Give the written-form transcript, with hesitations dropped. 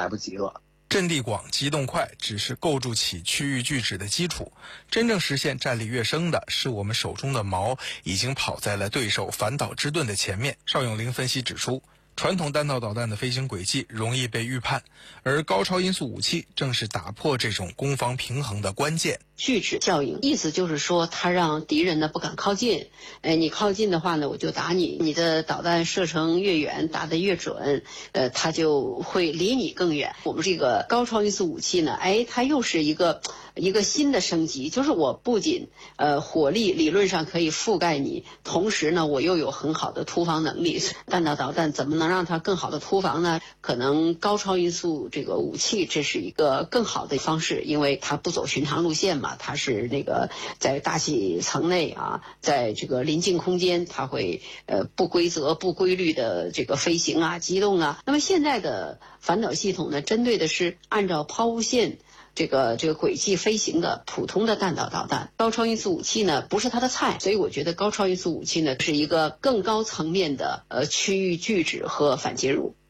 不及了。 阵地广、机动快只是构筑起区域拒止的基础，真正实现战力跃升的是我们手中的矛已经跑在了对手反导之盾的前面。邵永林分析指出，传统弹道导弹的飞行轨迹容易被预判，而高超音速武器正是打破这种攻防平衡的关键。 拒止效应意思就是说，它让敌人呢不敢靠近，你靠近的话呢，我就打你，你的导弹射程越远，打得越准，它就会离你更远。我们这个高超音速武器呢，它又是一个新的升级，就是我不仅火力理论上可以覆盖你，同时呢，我又有很好的突防能力。弹道导弹怎么能让它更好的突防呢？可能高超音速这个武器，这是一个更好的方式，因为它不走寻常路线嘛。它是那个在大气层内啊，在这个临近空间，它会不规则、不规律的这个飞行啊、机动啊。那么现在的反导系统呢，针对的是按照抛物线这个轨迹飞行的普通的弹道导弹。高超音速武器呢，不是它的菜，所以我觉得高超音速武器呢是一个更高层面的区域拒止和反介入。